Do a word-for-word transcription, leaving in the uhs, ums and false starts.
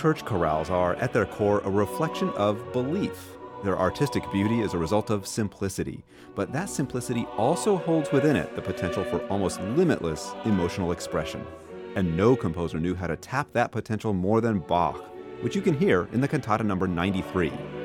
church chorales are, at their core, a reflection of belief. Their artistic beauty is a result of simplicity, but that simplicity also holds within it the potential for almost limitless emotional expression. And no composer knew how to tap that potential more than Bach, which you can hear in the cantata number ninety-three.